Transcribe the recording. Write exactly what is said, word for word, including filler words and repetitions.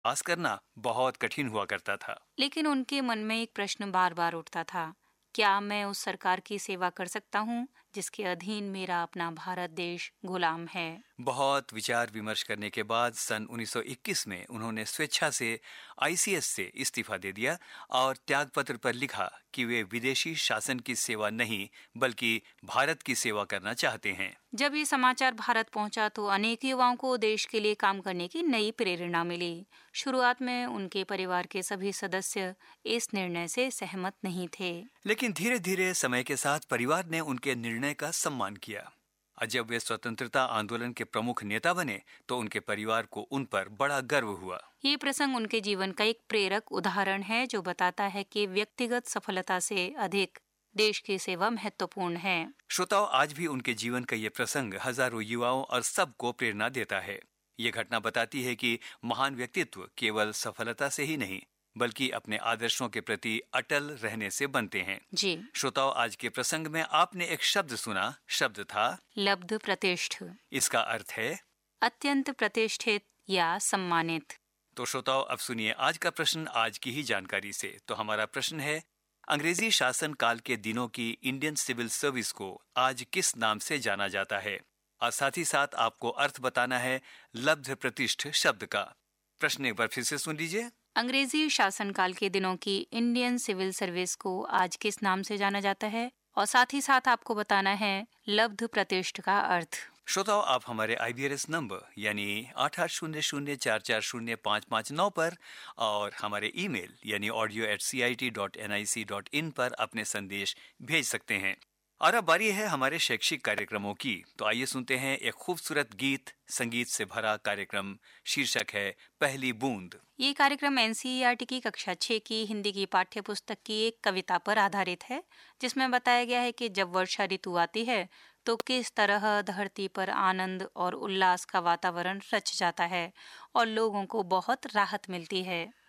पास करना बहुत कठिन हुआ करता था। लेकिन उनके मन में एक प्रश्न बार बार उठता था, क्या मैं उस सरकार की सेवा कर सकता हूँ जिसके अधीन मेरा अपना भारत देश गुलाम है? बहुत विचार विमर्श करने के बाद सन उन्नीस सौ इक्कीस में उन्होंने स्वेच्छा से आई सी एस से इस्तीफा दे दिया और त्यागपत्र पर लिखा कि वे विदेशी शासन की सेवा नहीं बल्कि भारत की सेवा करना चाहते हैं। जब ये समाचार भारत पहुंचा तो अनेक युवाओं को देश के लिए काम करने की नई प्रेरणा मिली। शुरुआत में उनके परिवार के सभी सदस्य इस निर्णय से सहमत नहीं थे। लेकिन धीरे धीरे समय के साथ परिवार ने उनके निर्णय का सम्मान किया और जब वे स्वतंत्रता आंदोलन के प्रमुख नेता बने तो उनके परिवार को उन पर बड़ा गर्व हुआ। ये प्रसंग उनके जीवन का एक प्रेरक उदाहरण है जो बताता है कि व्यक्तिगत सफलता से अधिक देश की सेवा महत्वपूर्ण है। श्रोताओं, आज भी उनके जीवन का ये प्रसंग हजारों युवाओं और सबको प्रेरणा देता है। ये घटना बताती है कि महान व्यक्तित्व केवल सफलता से ही नहीं बल्कि अपने आदर्शों के प्रति अटल रहने से बनते हैं। जी श्रोताओं, आज के प्रसंग में आपने एक शब्द सुना। शब्द था लब्ध प्रतिष्ठ। इसका अर्थ है अत्यंत प्रतिष्ठित या सम्मानित। तो श्रोताओं, अब सुनिए आज का प्रश्न आज की ही जानकारी से। तो हमारा प्रश्न है, अंग्रेजी शासन काल के दिनों की इंडियन सिविल सर्विस को आज किस नाम से जाना जाता है? और साथ ही साथ आपको अर्थ बताना है लब्ध प्रतिष्ठ शब्द का। प्रश्न एक बार फिर से सुन लीजिए। अंग्रेजी शासनकाल के दिनों की इंडियन सिविल सर्विस को आज किस नाम से जाना जाता है? और साथ ही साथ आपको बताना है लब्ध प्रतिष्ठ का अर्थ। श्रोताओ, आप हमारे आई बी आर एस नंबर यानी आठ आठ शून्य शून्य चार चार शून्य पाँच पाँच नौ पर और हमारे ईमेल यानी audio eight C I T dot N I C dot in पर अपने संदेश भेज सकते हैं। और अब बारी है हमारे शैक्षिक कार्यक्रमों की। तो आइए सुनते हैं एक खूबसूरत गीत, संगीत से भरा कार्यक्रम। शीर्षक है पहली बूंद। ये कार्यक्रम N C E R T की कक्षा छह की हिंदी की पाठ्य पुस्तक की एक कविता पर आधारित है, जिसमें बताया गया है कि जब वर्षा ऋतु आती है तो किस तरह धरती पर आनंद और उल्लास का वातावरण रच जाता है और लोगों को बहुत राहत मिलती है।